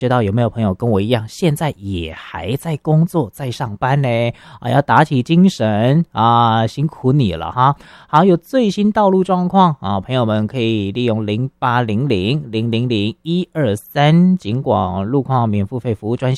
知道有没有朋友跟我一样，现在也还在工作，在上班呢？要打起精神啊，辛苦你了哈！好，有最新道路状况啊，朋友们可以利用0800-000-123警广路况免付费服务专线。